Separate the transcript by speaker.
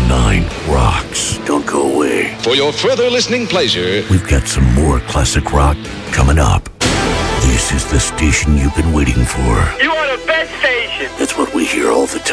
Speaker 1: 101.9 rocks. Don't go away.
Speaker 2: For your further listening pleasure,
Speaker 1: we've got some more classic rock coming up. This is the station you've been waiting for.
Speaker 3: You are the best station.
Speaker 1: That's what we hear all the time.